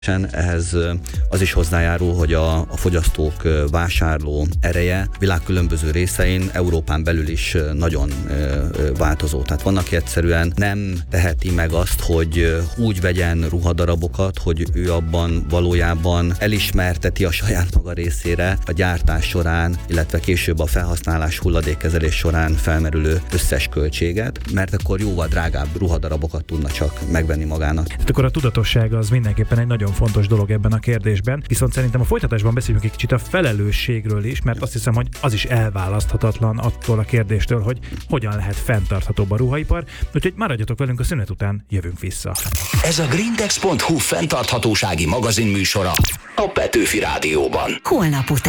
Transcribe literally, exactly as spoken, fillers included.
Ehhez az is hozzájárul, hogy a, a fogyasztók vásárló ereje világ különböző részein, Európán belül is nagyon változó. Tehát van, aki egyszerűen nem teheti meg azt, hogy úgy vegyen ruhadarabokat, hogy ő abban valójában elismerteti a saját maga részére a gyártás során, illetve később a felhasználás hulladékkezelés során felmerülő összes költséget, mert akkor jóval drágább ruhadarabokat tudna csak megvenni magának. Tehát akkor a tudatosság az mindenképpen egy nagyon fontos dolog ebben a kérdésben, viszont szerintem a folytatásban beszéljünk egy kicsit a felelősségről is, mert azt hiszem, hogy az is elválaszthatatlan attól a kérdéstől, hogy hogyan lehet fenntarthatóbb a ruhaipar, úgyhogy maradjatok velünk, a szünet után jövünk vissza. Ez a grindex pont hu fenntarthatósági magazin műsora a Petőfi Rádióban. Holnap után.